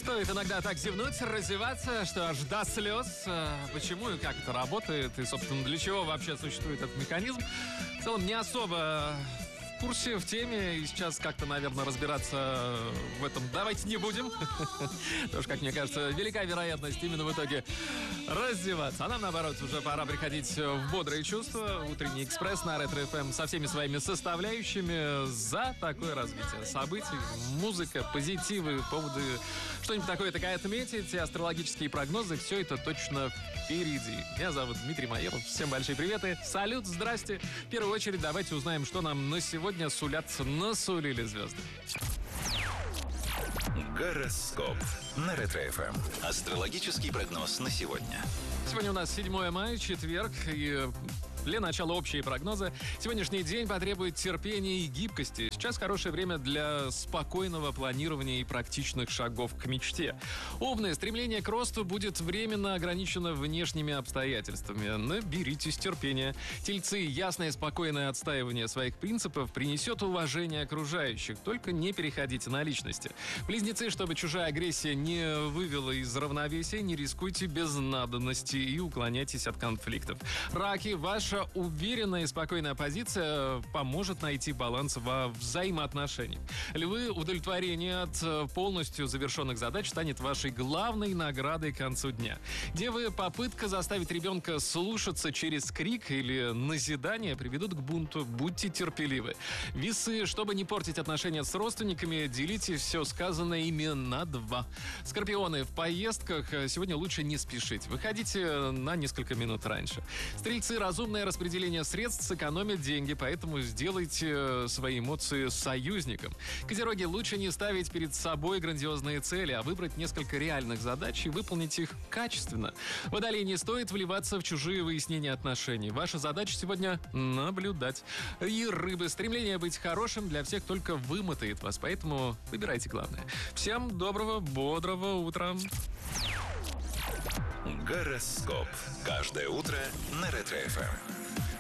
Стоит иногда так зевнуть, развиваться, что аж до слез. Почему и как это работает, и, собственно, для чего вообще существует этот механизм. В целом, не особо в курсе, в теме, и сейчас как-то, наверное, разбираться в этом давайте не будем. Потому что, как мне кажется, велика вероятность именно в итоге раздеваться. А нам, наоборот, уже пора приходить в бодрые чувства. Утренний экспресс на Ретро ФМ со всеми своими составляющими за такое развитие событий. Музыка, позитивы, поводы, что-нибудь такое отметить, и астрологические прогнозы. Все это точно впереди. Меня зовут Дмитрий Маеров. Всем большие приветы. Салют, здрасте. В первую очередь давайте узнаем, что нам на сегодня насулили звезды. Гороскоп на Ретро ФМ. Астрологический прогноз на сегодня. Сегодня у нас 7 мая, четверг, и для начала общие прогнозы. Сегодняшний день потребует терпения и гибкости. Сейчас хорошее время для спокойного планирования и практичных шагов к мечте. Овны, стремление к росту будет временно ограничено внешними обстоятельствами. Наберитесь терпения. Тельцы, ясное и спокойное отстаивание своих принципов принесет уважение окружающих. Только не переходите на личности. Близнецы, чтобы чужая агрессия не вывела из равновесия, не рискуйте без надобности и уклоняйтесь от конфликтов. Раки, ваша уверенная и спокойная позиция поможет найти баланс во взаимоотношениях. Львы, удовлетворение от полностью завершенных задач станет вашей главной наградой к концу дня. Девы, попытка заставить ребенка слушаться через крик или назидание приведут к бунту. Будьте терпеливы. Весы, чтобы не портить отношения с родственниками, делите все сказанное ими на 2. Скорпионы, в поездках сегодня лучше не спешить. Выходите на несколько минут раньше. Стрельцы, разумное распределение средств сэкономит деньги, поэтому сделайте свои эмоции союзником. Козероги, лучше не ставить перед собой грандиозные цели, а выбрать несколько реальных задач и выполнить их качественно. Водолей, не стоит вливаться в чужие выяснения отношений. Ваша задача сегодня — наблюдать. И рыбы, стремление быть хорошим для всех только вымотает вас, поэтому выбирайте главное. Всем доброго, бодрого утра. Гороскоп. Каждое утро на Ретро ФМ.